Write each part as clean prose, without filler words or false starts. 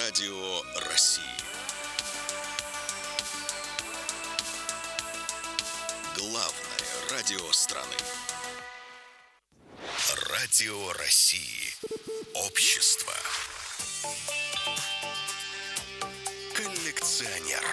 Радио России. Главное радио страны. Радио России. Общество. Коллекционер.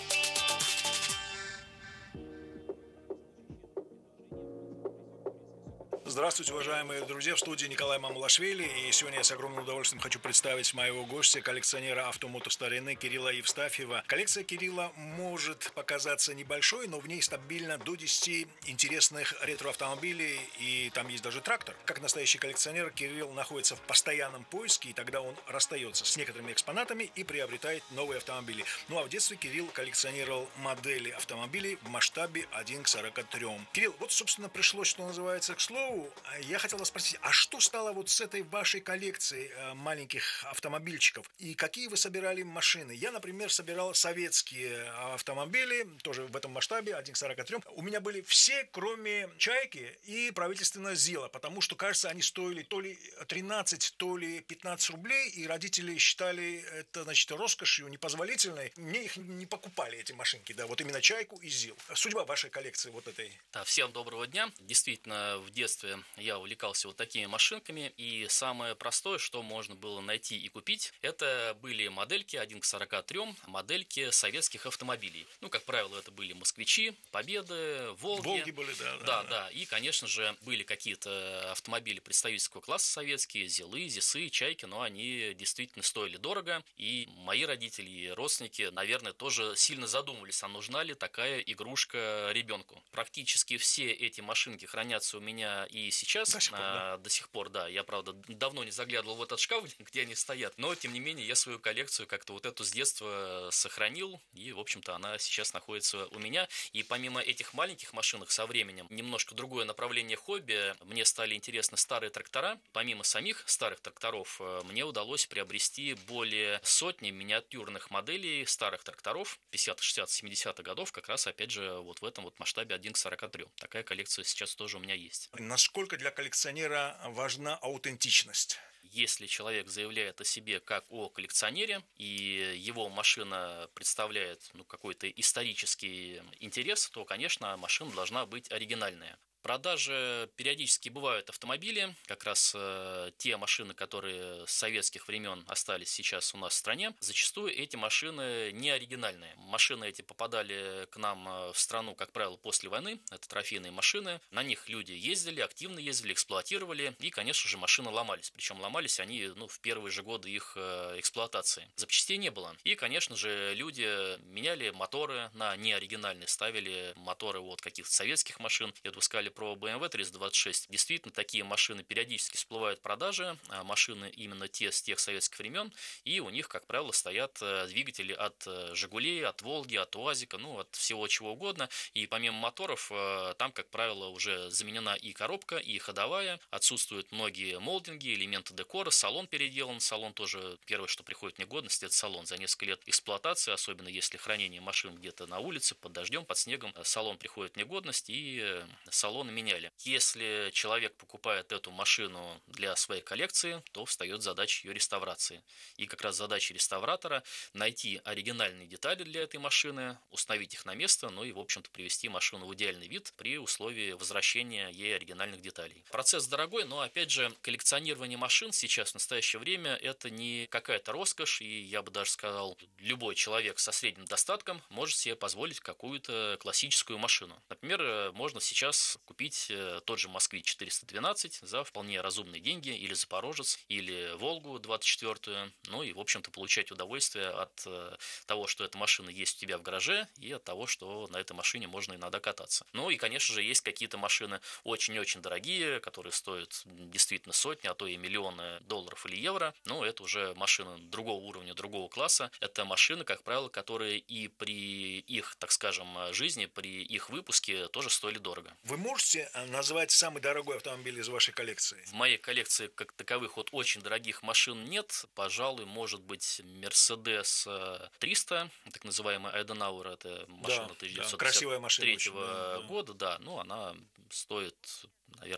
Здравствуйте, уважаемые друзья, в студии Николай Мамулашвили, и сегодня я с огромным удовольствием хочу представить моего гостя, коллекционера автомотостарины Кирилла Евстафьева. Коллекция Кирилла может показаться небольшой, но в ней стабильно до 10 интересных ретро-автомобилей, и там есть даже трактор. Как настоящий коллекционер, Кирилл находится в постоянном поиске, и тогда он расстается с некоторыми экспонатами и приобретает новые автомобили. Ну а в детстве Кирилл коллекционировал модели автомобилей в масштабе 1:43. Кирилл, вот, собственно, пришлось, что называется, к слову. Я хотел вас спросить, а что стало вот с этой вашей коллекцией маленьких автомобильчиков? И какие вы собирали машины? Я, например, собирал советские автомобили, тоже в этом масштабе, 1:43. У меня были все, кроме «Чайки» и правительственного ЗИЛа, потому что, кажется, они стоили то ли 13, то ли 15 рублей, и родители считали это, значит, роскошью непозволительной. Мне их не покупали, эти машинки, да, вот именно «Чайку» и ЗИЛ. Судьба вашей коллекции вот этой. Да, всем доброго дня. Действительно, в детстве я увлекался вот такими машинками, и самое простое, что можно было найти и купить, это были модельки 1:43, модельки советских автомобилей. Ну, как правило, это были «Москвичи», «Победы», «Волги». «Волги» были, да. Да. И, конечно же, были какие-то автомобили представительского класса советские, «ЗИЛы», «ЗИСы», «Чайки», но они действительно стоили дорого, и мои родители и родственники, наверное, тоже сильно задумывались, а нужна ли такая игрушка ребенку. Практически все эти машинки хранятся у меня и сейчас. До сих пор, да. Я, правда, давно не заглядывал в этот шкаф, где они стоят, но, тем не менее, я свою коллекцию как-то вот эту с детства сохранил, и, в общем-то, она сейчас находится у меня. И помимо этих маленьких машинок со временем, немножко другое направление хобби, мне стали интересны старые трактора. Помимо самих старых тракторов, мне удалось приобрести более сотни миниатюрных моделей старых тракторов 50-х, 60-х, 70-х годов, как раз, опять же, вот в этом вот масштабе 1:43. Такая коллекция сейчас тоже у меня есть. Насколько для коллекционера важна аутентичность? Если человек заявляет о себе как о коллекционере, и его машина представляет какой-то исторический интерес, то, конечно, машина должна быть оригинальная. В продаже периодически бывают автомобили, как раз те машины, которые с советских времен остались сейчас у нас в стране. Зачастую эти машины не оригинальные. Машины эти попадали к нам в страну, как правило, после войны. Это трофейные машины. На них люди ездили, активно ездили, эксплуатировали. И, конечно же, машины ломались. Причем ломались они в первые же годы их эксплуатации. Запчастей не было. И, конечно же, люди меняли моторы на неоригинальные, ставили моторы вот каких-то советских машин. И вот вы сказали про BMW 326. Действительно, такие машины периодически всплывают в продаже. Машины именно те с тех советских времен. И у них, как правило, стоят двигатели от «Жигулей», от «Волги», от «УАЗика», от всего чего угодно. И помимо моторов, там, как правило, уже заменена и коробка, и ходовая. Отсутствуют многие молдинги, элементы декора. Салон переделан. Салон тоже первое, что приходит в негодность, это салон. За несколько лет эксплуатации, особенно если хранение машин где-то на улице, под дождем, под снегом, салон приходит в негодность, и салон меняли. Если человек покупает эту машину для своей коллекции, то встает задача ее реставрации. И как раз задача реставратора найти оригинальные детали для этой машины, установить их на место, и, в общем-то, привести машину в идеальный вид при условии возвращения ей оригинальных деталей. Процесс дорогой, но, опять же, коллекционирование машин сейчас в настоящее время это не какая-то роскошь, и я бы даже сказал, любой человек со средним достатком может себе позволить какую-то классическую машину. Например, можно сейчас купить тот же «Москвич-412» за вполне разумные деньги, или «Запорожец», или «Волгу» 24-ю, и, в общем-то, получать удовольствие от того, что эта машина есть у тебя в гараже, и от того, что на этой машине можно иногда кататься. И, конечно же, есть какие-то машины очень-очень дорогие, которые стоят действительно сотни, а то и миллионы долларов или евро, это уже машины другого уровня, другого класса. Это машины, как правило, которые и при их, так скажем, жизни, при их выпуске тоже стоили дорого. Вы можете назвать самый дорогой автомобиль из вашей коллекции? В моей коллекции как таковых очень дорогих машин нет. Пожалуй, может быть, Mercedes 300, так называемый Айденауэр, это машина 1953 года, она стоит, наверное,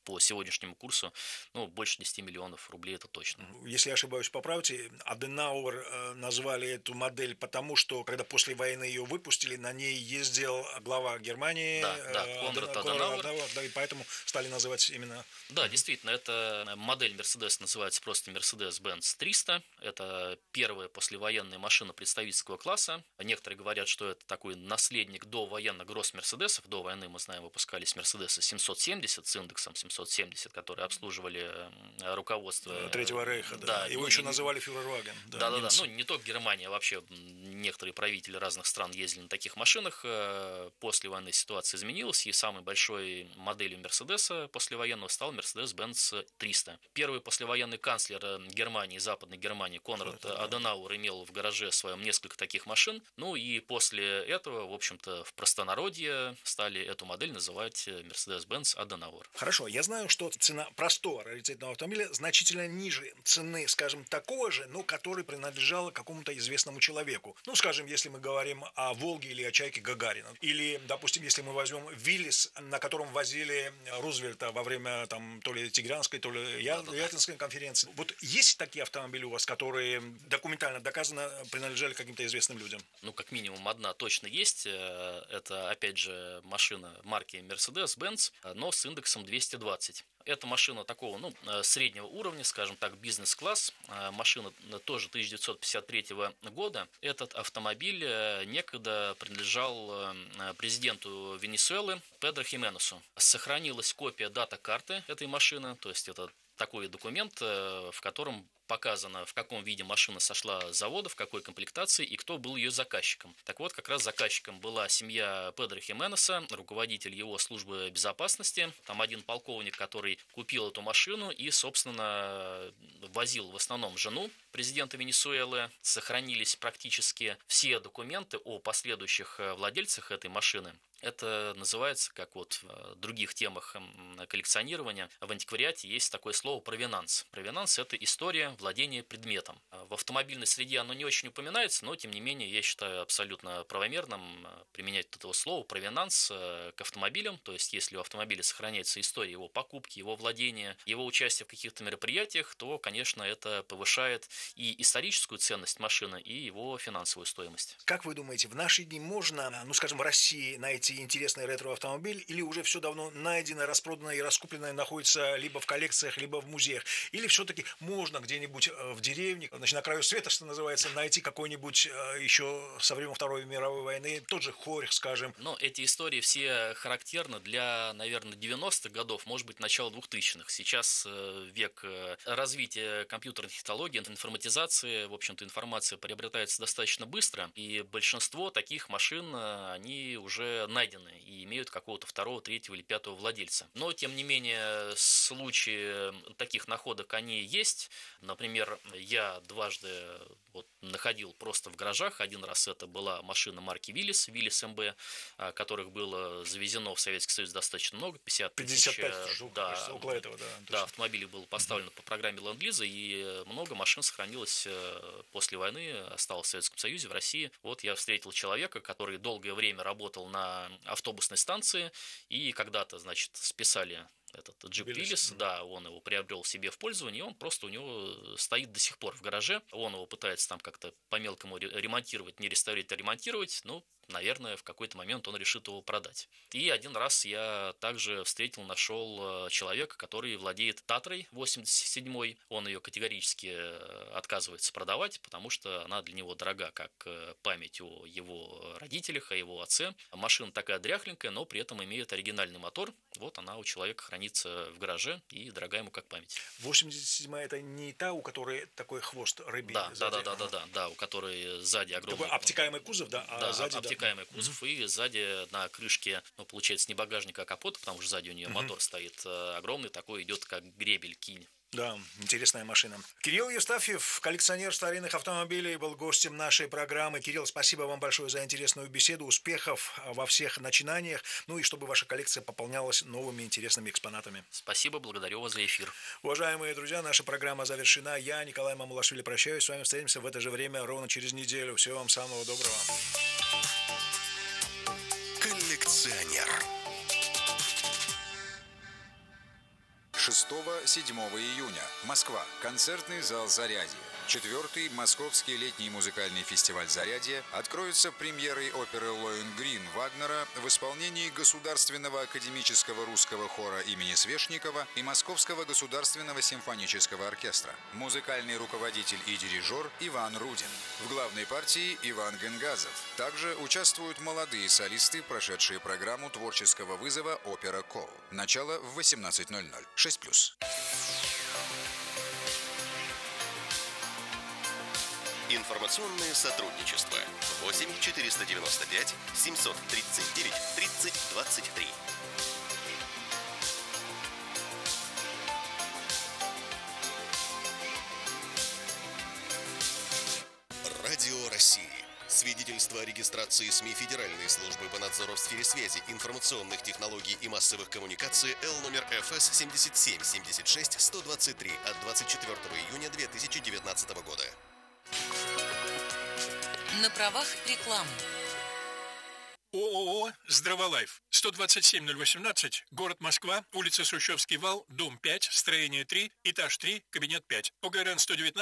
по сегодняшнему курсу, ну, больше 10 миллионов рублей, это точно. Если я ошибаюсь, поправьте, Аденауэр назвали эту модель потому, что когда после войны ее выпустили, на ней ездил глава Германии, Да, Конрад Аденауэр. Да, и поэтому стали называть именно... Да, действительно, эта модель Mercedes называется просто Mercedes-Benz 300. Это первая послевоенная машина представительского класса. Некоторые говорят, что это такой наследник довоенных гросс-мерседесов. До войны, мы знаем, выпускались Мерседесы 770 с индексом 770, которые обслуживали руководство Третьего рейха, да. Его еще называли фюрерваген. Да. Ну, не только Германия, вообще некоторые правители разных стран ездили на таких машинах. После войны ситуация изменилась, и самой большой моделью Мерседеса послевоенного стал Mercedes-Benz 300. Первый послевоенный канцлер Германии, Западной Германии, Конрад Аденауэр имел в гараже своем несколько таких машин. Ну и после этого, в общем-то, в простонародье стали эту модель называть Mercedes-Benz Adenauer. Хорошо, я знаю, что цена простого раритетного автомобиля значительно ниже цены, скажем, такого же, но который принадлежал какому-то известному человеку. Ну, скажем, если мы говорим о «Волге» или о «Чайке» Гагарина. Или, допустим, если мы возьмем «Виллис», на котором возили Рузвельта во время там, то ли Тегеранской, то ли Ялтинской конференции. Вот есть такие автомобили у вас, которые документально доказано принадлежали каким-то известным людям? Ну, как минимум одна точно есть. Это, опять же, машина марки Mercedes-Benz, но с индексом 220. Это машина такого, ну, среднего уровня, скажем так, бизнес-класс. Машина тоже 1953 года. Этот автомобиль некогда принадлежал президенту Венесуэлы Педро Хименесу. Сохранилась копия дата-карты этой машины, то есть это такой документ, в котором показано, в каком виде машина сошла с завода, в какой комплектации и кто был ее заказчиком. Так вот, как раз заказчиком была семья Педро Хименеса, руководитель его службы безопасности. Там один полковник, который купил эту машину и, собственно, возил в основном жену президента Венесуэлы. Сохранились практически все документы о последующих владельцах этой машины. Это называется, как вот в других темах коллекционирования, в антиквариате есть такое слово провенанс. Провенанс – это история владения предметом. В автомобильной среде оно не очень упоминается, но, тем не менее, я считаю абсолютно правомерным применять этого слова провенанс к автомобилям. То есть, если у автомобиля сохраняется история его покупки, его владения, его участия в каких-то мероприятиях, то, конечно, это повышает и историческую ценность машины, и его финансовую стоимость. Как вы думаете, в наши дни можно, ну, скажем, в России найти интересный ретро-автомобиль, или уже все давно найдено, распродано и раскуплено находится либо в коллекциях, либо в музеях? Или все-таки можно где-нибудь в деревне, значит, на краю света, что называется, найти какой-нибудь еще со времен Второй мировой войны, тот же хорих, скажем? Но эти истории все характерны для, наверное, 90-х годов, может быть, начала 2000-х. Сейчас век развития компьютерных технологий, информатизации, в общем-то, информация приобретается достаточно быстро, и большинство таких машин, они уже найдены и имеют какого-то второго, третьего или пятого владельца. Но, тем не менее, случаи таких находок, они есть. Например, я дважды находил просто в гаражах. Один раз это была машина марки Willys МБ, которых было завезено в Советский Союз достаточно много, 55 штук, да, около этого, да. Да, автомобилей было поставлено по программе Ленд-Лиза, и много машин сохранилось после войны, осталось в Советском Союзе, в России. Вот я встретил человека, который долгое время работал на автобусной станции, и когда-то, значит, списали этот джип Willys, да, он его приобрел себе в пользование, и он просто у него стоит до сих пор в гараже. Он его пытается там как-то по-мелкому ремонтировать, не реставрировать, а ремонтировать, ну, наверное, в какой-то момент он решит его продать. И один раз я также нашел человека, который владеет Татрой 87-й. Он ее категорически отказывается продавать, потому что она для него дорога, как память о его родителях, о его отце. Машина такая дряхленькая, но при этом имеет оригинальный мотор. Вот она у человека хранится в гараже и дорога ему как память. 87-я это не та, у которой такой хвост рыбий? Да, у которой сзади огромный... Такой обтекаемый кузов, да? А да, сзади, обтекаемый кузов, и сзади на крышке, ну, получается, не багажника, а капота, потому что сзади у нее мотор стоит огромный, такой идет, как гребель, кинь. Да, интересная машина. Кирилл Евстафьев, коллекционер старинных автомобилей, был гостем нашей программы. Кирилл, спасибо вам большое за интересную беседу. Успехов во всех начинаниях. Ну и чтобы ваша коллекция пополнялась новыми интересными экспонатами. Спасибо, благодарю вас за эфир. Уважаемые друзья, наша программа завершена. Я, Николай Мамулашвили, прощаюсь. С вами встретимся в это же время ровно через неделю. Всего вам самого доброго. Коллекционер. 6-7 июня. Москва. Концертный зал «Зарядье». 4-й Московский летний музыкальный фестиваль «Зарядье» откроется премьерой оперы «Лоэнгрин» Вагнера в исполнении Государственного академического русского хора имени Свешникова и Московского государственного симфонического оркестра. Музыкальный руководитель и дирижер Иван Рудин. В главной партии Иван Генгазов. Также участвуют молодые солисты, прошедшие программу творческого вызова «Опера Кол». Начало в 18:00. 6+. Информационное сотрудничество. 8 495 739 30 23. Радио России. Свидетельство о регистрации СМИ Федеральной службы по надзору в сфере связи, информационных технологий и массовых коммуникаций Л номер ФС 7776-123 от 24 июня 2019 года. На правах рекламы. ООО «Здраволайф», 127-018, город Москва, улица Сущевский вал, дом 5, строение 3, этаж 3, кабинет 5. ОГРН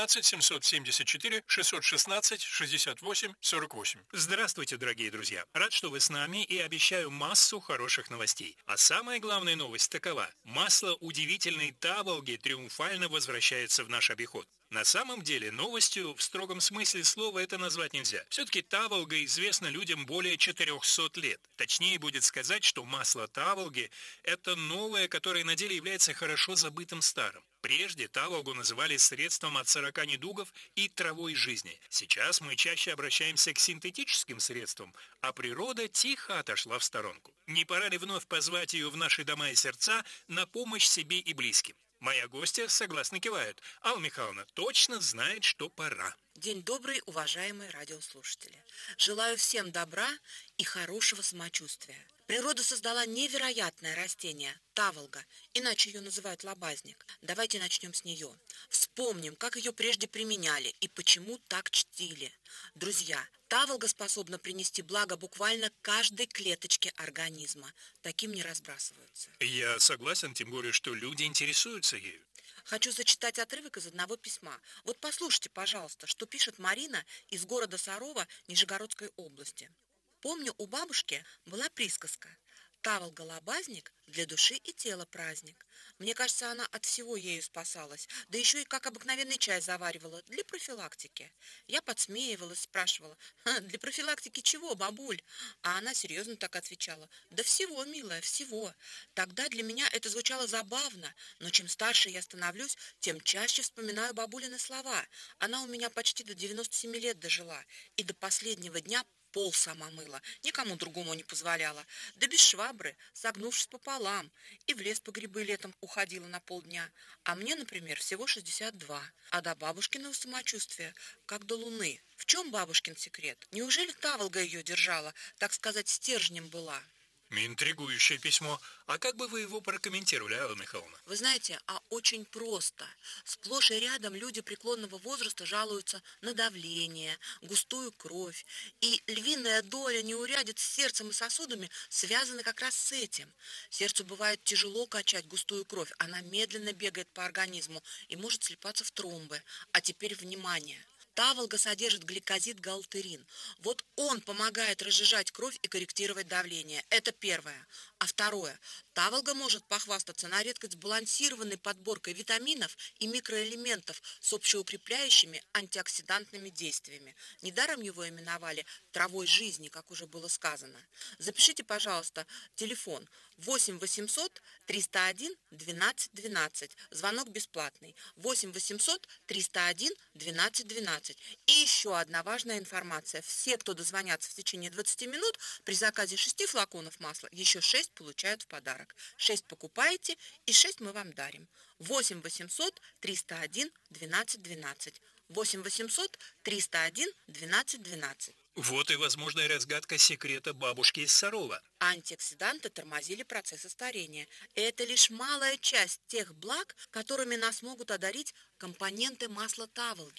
119-774-616-68-48. Здравствуйте, дорогие друзья. Рад, что вы с нами, и обещаю массу хороших новостей. А самая главная новость такова. Масло удивительной Таволги триумфально возвращается в наш обиход. На самом деле, новостью в строгом смысле слова это назвать нельзя. Все-таки Таволга известна людям более 400 лет. Точнее будет сказать, что масло Таволги – это новое, которое на деле является хорошо забытым старым. Прежде Таволгу называли средством от 40 недугов и травой жизни. Сейчас мы чаще обращаемся к синтетическим средствам, а природа тихо отошла в сторонку. Не пора ли вновь позвать ее в наши дома и сердца на помощь себе и близким? Моя гостья согласно кивает. Алла Михайловна точно знает, что пора. День добрый, уважаемые радиослушатели. Желаю всем добра и хорошего самочувствия. Природа создала невероятное растение – таволга, иначе ее называют лобазник. Давайте начнем с нее. Вспомним, как ее прежде применяли и почему так чтили. Друзья, таволга способна принести благо буквально каждой клеточке организма. Таким не разбрасываются. Я согласен, тем более, что люди интересуются ею. Хочу зачитать отрывок из одного письма. Вот послушайте, пожалуйста, что пишет Марина из города Сарова Нижегородской области. Помню, у бабушки была присказка: таволга-лобазник для души и тела праздник. Мне кажется, она от всего ею спасалась, да еще и как обыкновенный чай заваривала для профилактики. Я подсмеивалась, спрашивала: для профилактики чего, бабуль? А она серьезно так отвечала: да всего, милая, всего. Тогда для меня это звучало забавно, но чем старше я становлюсь, тем чаще вспоминаю бабулины слова. Она у меня почти до 97 лет дожила, и до последнего дня пол сама мыла, никому другому не позволяла, да без швабры, согнувшись пополам, и в лес по грибы летом уходила на полдня. А мне, например, всего 62, а до бабушкиного самочувствия, как до луны. В чем бабушкин секрет? Неужели таволга ее держала, так сказать, стержнем была? Интригующее письмо. А как бы вы его прокомментировали, Алла Михайловна? Вы знаете, очень просто. Сплошь и рядом люди преклонного возраста жалуются на давление, густую кровь. И львиная доля неурядиц с сердцем и сосудами связана как раз с этим. Сердцу бывает тяжело качать густую кровь. Она медленно бегает по организму и может слипаться в тромбы. А теперь внимание! Таволга содержит гликозид-галтерин. Вот он помогает разжижать кровь и корректировать давление. Это первое. А второе. Таволга может похвастаться на редкость сбалансированной подборкой витаминов и микроэлементов с общеукрепляющими антиоксидантными действиями. Недаром его именовали травой жизни, как уже было сказано. Запишите, пожалуйста, телефон 8 800 301 12 12. Звонок бесплатный. 8 800 301 12 12. И еще одна важная информация. Все, кто дозвонятся в течение 20 минут, при заказе 6 флаконов масла, еще 6 получают в подарок. 6 покупаете, и 6 мы вам дарим. 8 800 301 12 12. 8 800 301 12 12. Вот и возможная разгадка секрета бабушки из Сарова. Антиоксиданты тормозили процессы старения. И это лишь малая часть тех благ, которыми нас могут одарить компоненты масла таволги.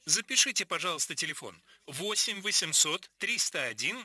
Запишите, пожалуйста, телефон 8 800 301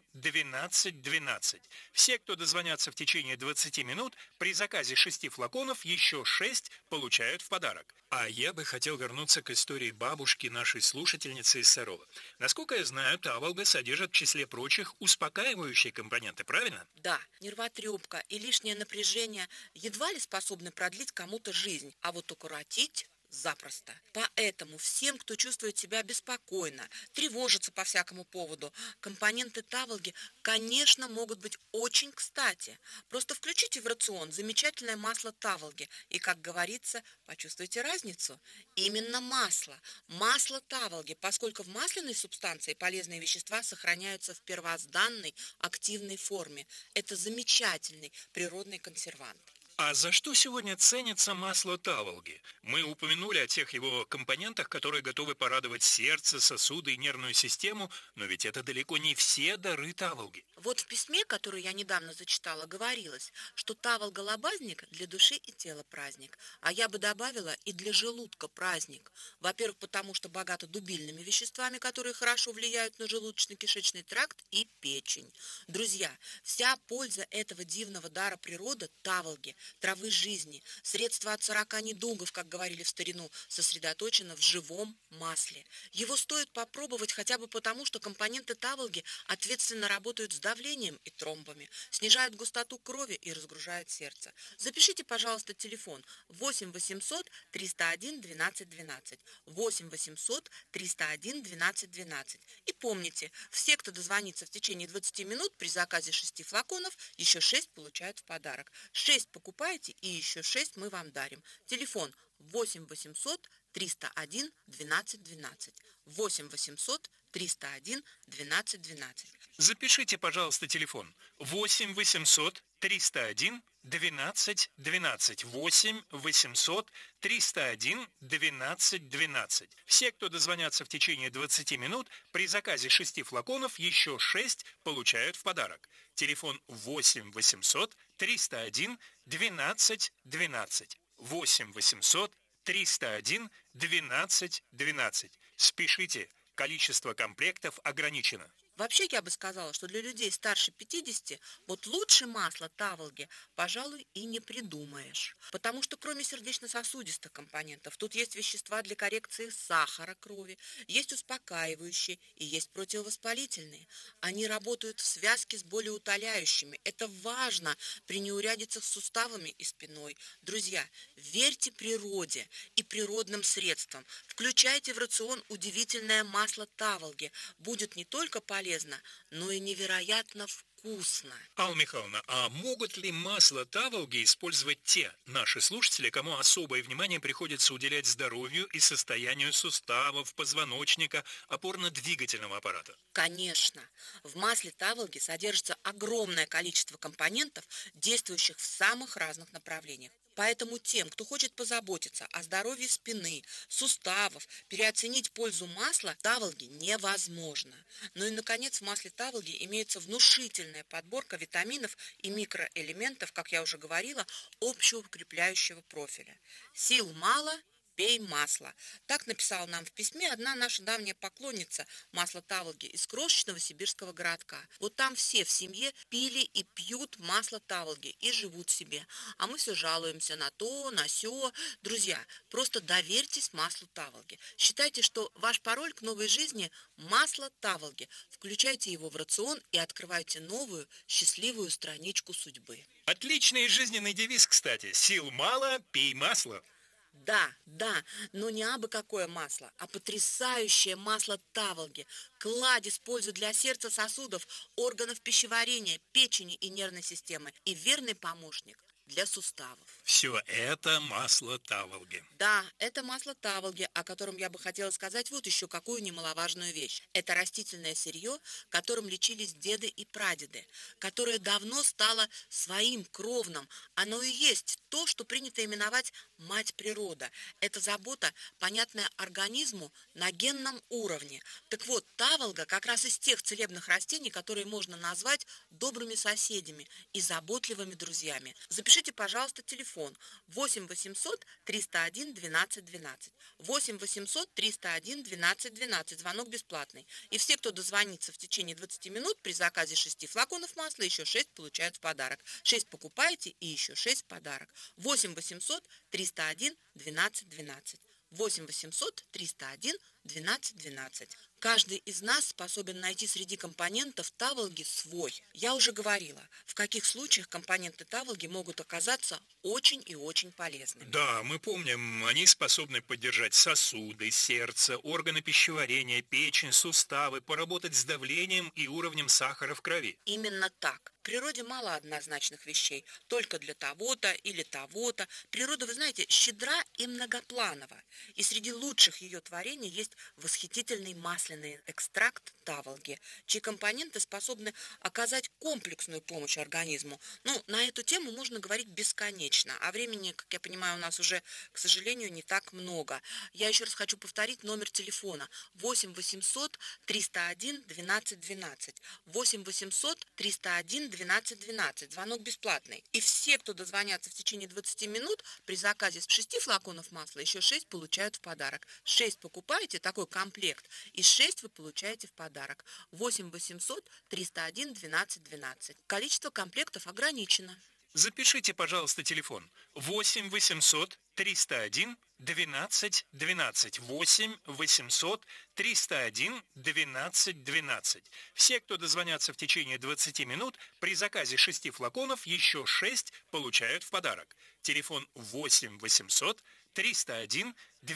12 12. Все, кто дозвонятся в течение 20 минут, при заказе 6 флаконов еще 6 получают в подарок. А я бы хотел вернуться к истории бабушки нашей слушательницы из Сарова. Насколько я знаю, таволга содержит в числе прочих успокаивающие компоненты, правильно? Да, нервотрепка и лишнее напряжение едва ли способны продлить кому-то жизнь, а вот укоротить запросто. Поэтому всем, кто чувствует себя беспокойно, тревожится по всякому поводу, компоненты таволги, конечно, могут быть очень кстати. Просто включите в рацион замечательное масло таволги и, как говорится, почувствуйте разницу. Именно масло. Масло таволги, поскольку в масляной субстанции полезные вещества сохраняются в первозданной активной форме. Это замечательный природный консервант. А за что сегодня ценится масло таволги? Мы упомянули о тех его компонентах, которые готовы порадовать сердце, сосуды и нервную систему, но ведь это далеко не все дары таволги. Вот в письме, которое я недавно зачитала, говорилось, что таволга-лобазник для души и тела праздник, а я бы добавила и для желудка праздник. Во-первых, потому что богато дубильными веществами, которые хорошо влияют на желудочно-кишечный тракт и печень. Друзья, вся польза этого дивного дара природы таволги, травы жизни, средства от 40 недугов, как говорили в старину, сосредоточено в живом масле. Его стоит попробовать хотя бы потому, что компоненты таволги ответственно работают с давлением и тромбами, снижают густоту крови и разгружают сердце. Запишите, пожалуйста, телефон 8 800 301 12 12, 8 800 301 12 12. И помните, все, кто дозвонится в течение 20 минут при заказе 6 флаконов, еще 6 получают в подарок. 6 покупаете и еще 6 мы вам дарим. Телефон 8 800 301 12 12, 8 800 301 12 12. Запишите, пожалуйста, телефон 8 800 301 12 12, 8 800 301 12 12. Все, кто дозвонятся в течение 20 минут, при заказе 6 флаконов еще 6 получают в подарок. Телефон 8 800 301 12 12, 8 800 301 12 12. Спешите, количество комплектов ограничено. Вообще, я бы сказала, что для людей старше 50 вот лучше масла таволги, пожалуй, и не придумаешь. Потому что кроме сердечно-сосудистых компонентов, тут есть вещества для коррекции сахара крови, есть успокаивающие и есть противовоспалительные. Они работают в связке с болеутоляющими. Это важно при неурядицах с суставами и спиной. Друзья, верьте природе и природным средствам. Включайте в рацион удивительное масло таволги. Будет не только полезно, но и невероятно вкусно. Алла Михайловна, а могут ли масло таволги использовать те наши слушатели, кому особое внимание приходится уделять здоровью и состоянию суставов, позвоночника, опорно-двигательного аппарата? Конечно. В масле таволги содержится огромное количество компонентов, действующих в самых разных направлениях. Поэтому тем, кто хочет позаботиться о здоровье спины, суставов, переоценить пользу масла таволги невозможно. Ну и, наконец, в масле таволги имеется внушительная подборка витаминов и микроэлементов, как я уже говорила, общеукрепляющего профиля. Сил мало – пей масло. Так написала нам в письме одна наша давняя поклонница масла таволги из крошечного сибирского городка. Вот там все в семье пили и пьют масло таволги и живут себе. А мы все жалуемся на то, на сё. Друзья, просто доверьтесь маслу таволги. Считайте, что ваш пароль к новой жизни – масло таволги. Включайте его в рацион и открывайте новую, счастливую страничку судьбы. Отличный жизненный девиз, кстати. Сил мало, пей масло. Да, но не абы какое масло, а потрясающее масло таволги. Кладезь пользы для сердца, сосудов, органов пищеварения, печени и нервной системы. И верный помощник для суставов. Все это масло таволги. Да, это масло таволги, о котором я бы хотела сказать вот еще какую немаловажную вещь. Это растительное сырье, которым лечились деды и прадеды, которое давно стало своим кровным. Оно и есть то, что принято именовать мать природа. Это забота, понятная организму на генном уровне. Так вот, таволга как раз из тех целебных растений, которые можно назвать добрыми соседями и заботливыми друзьями. Запишите запишите, пожалуйста, телефон 8 800 301 12 12. 8 800 301 12 12. Звонок бесплатный. И все, кто дозвонится в течение 20 минут, при заказе 6 флаконов масла, еще 6 получают в подарок. 6 покупаете и еще 6 в подарок. 8 800 301 12 12. 8 800 301 12 12. Каждый из нас способен найти среди компонентов таволги свой. Я уже говорила, в каких случаях компоненты таволги могут оказаться очень и очень полезными. Да, мы помним, они способны поддержать сосуды, сердце, органы пищеварения, печень, суставы, поработать с давлением и уровнем сахара в крови. Именно так. В природе мало однозначных вещей, только для того-то или того-то. Природа, вы знаете, щедра и многопланова. И среди лучших ее творений есть восхитительный масляный экстракт таволги, чьи компоненты способны оказать комплексную помощь организму. На эту тему можно говорить бесконечно, а времени, как я понимаю, у нас уже, к сожалению, не так много. Я еще раз хочу повторить номер телефона 8 800 301 12 12. 8 800 301 12 12. Звонок бесплатный. И все, кто дозвонятся в течение 20 минут, при заказе 6 флаконов масла еще 6 получают в подарок. 6 покупаете, такой комплект, и 6 вы получаете в подарок. 8 800 301 12 12. Количество комплектов ограничено. Запишите, пожалуйста, телефон 8 800 301 12 12. 8 800 301 12 12. Все, кто дозвонятся в течение 20 минут, при заказе 6 флаконов еще 6 получают в подарок. Телефон 8 800 301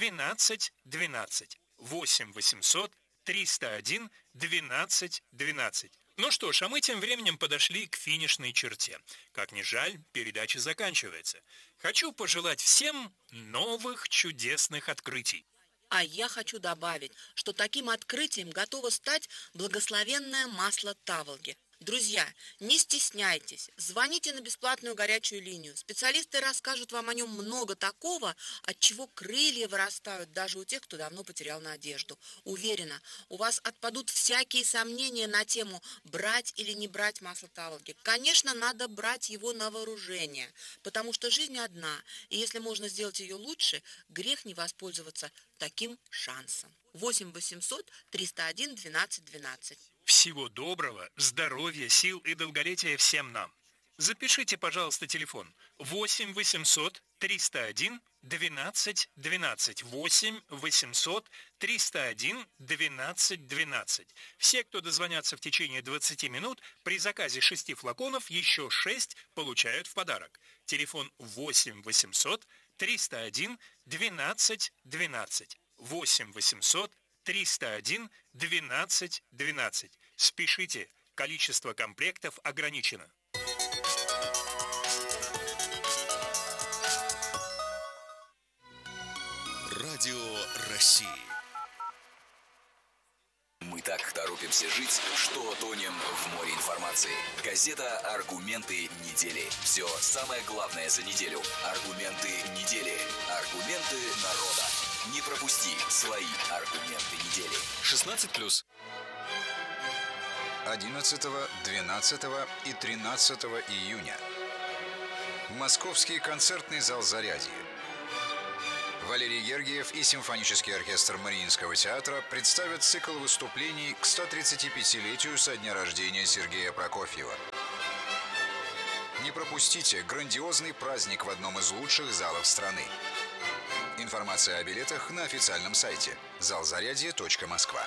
12 12. 8 800 301 12 12. Ну что ж, а мы тем временем подошли к финишной черте. Как ни жаль, передача заканчивается. Хочу пожелать всем новых чудесных открытий. А я хочу добавить, что таким открытием готово стать благословенное масло таволги. Друзья, не стесняйтесь, звоните на бесплатную горячую линию. Специалисты расскажут вам о нем много такого, от чего крылья вырастают даже у тех, кто давно потерял надежду. Уверена, у вас отпадут всякие сомнения на тему брать или не брать масло таволги. Конечно, надо брать его на вооружение, потому что жизнь одна, и если можно сделать ее лучше, грех не воспользоваться таким шансом. 8 800 301 12 12. Всего доброго, здоровья, сил и долголетия всем нам. Запишите, пожалуйста, телефон 8 800 301 12 12. 8 800 301 12 12. Все, кто дозвонятся в течение 20 минут, при заказе 6 флаконов еще 6 получают в подарок. Телефон 8 800 301 12 12. 8 800 301 12 12. Спешите, количество комплектов ограничено. Радио России. Мы так торопимся жить, что тонем в море информации. Газета «Аргументы недели». Все самое главное за неделю. Аргументы недели. Аргументы народа. Не пропусти свои аргументы недели. 16+. 11, 12 и 13 июня. Московский концертный зал «Зарядье». Валерий Гергиев и симфонический оркестр Мариинского театра представят цикл выступлений к 135-летию со дня рождения Сергея Прокофьева. Не пропустите грандиозный праздник в одном из лучших залов страны. Информация о билетах на официальном сайте залзарядье.москва.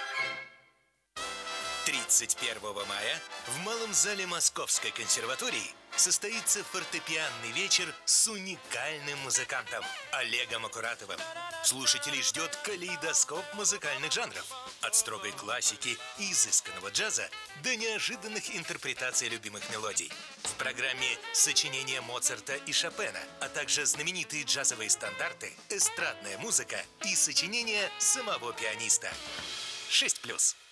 31 мая в Малом зале Московской консерватории состоится фортепианный вечер с уникальным музыкантом Олегом Акуратовым. Слушателей ждет калейдоскоп музыкальных жанров. От строгой классики и изысканного джаза до неожиданных интерпретаций любимых мелодий. В программе сочинения Моцарта и Шопена, а также знаменитые джазовые стандарты, эстрадная музыка и сочинения самого пианиста. 6+.